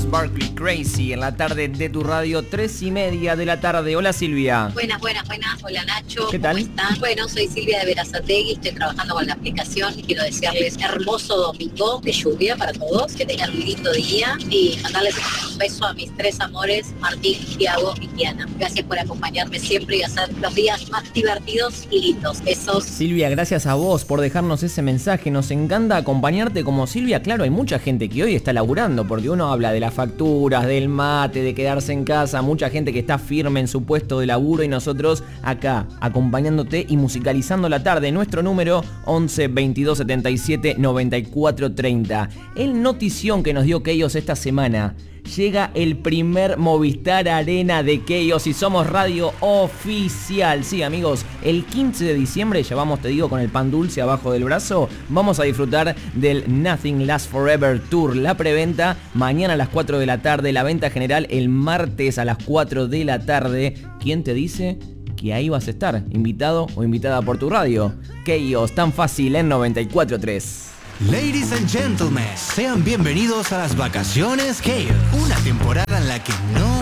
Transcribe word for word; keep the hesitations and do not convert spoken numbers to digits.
Barkley Crazy en la tarde de tu radio, tres y media de la tarde. Hola Silvia. Buenas, buenas, buenas. Hola Nacho. ¿Qué tal? ¿Cómo están? Bueno, soy Silvia de Verazategui, estoy trabajando con la aplicación y quiero desearles hermoso domingo de lluvia para todos, que tengan un lindo día y mandarles un beso a mis tres amores, Martín, Tiago y Tiana. Gracias por acompañarme siempre y hacer los días más divertidos y lindos. Besos. Silvia, gracias a vos por dejarnos ese mensaje. Nos encanta acompañarte como Silvia. Claro, hay mucha gente que hoy está laburando, porque uno habla de las facturas, del mate, de quedarse en casa, mucha gente que está firme en su puesto de laburo y nosotros acá acompañándote y musicalizando la tarde. Nuestro número once veintidós setenta y siete noventa y cuatro treinta. El notición que nos dio Keyos esta semana. Llega el primer Movistar Arena de Keyos y somos radio oficial. Sí, amigos, el quince de diciembre, ya vamos, te digo, con el pan dulce abajo del brazo, vamos a disfrutar del Nothing Lasts Forever Tour. La preventa mañana a las cuatro de la tarde, la venta general el martes a las cuatro de la tarde. ¿Quién te dice que ahí vas a estar, invitado o invitada por tu radio? Keyos, tan fácil en noventa y cuatro tres. Ladies and gentlemen, sean bienvenidos a las vacaciones Keyos, una temporada en la que no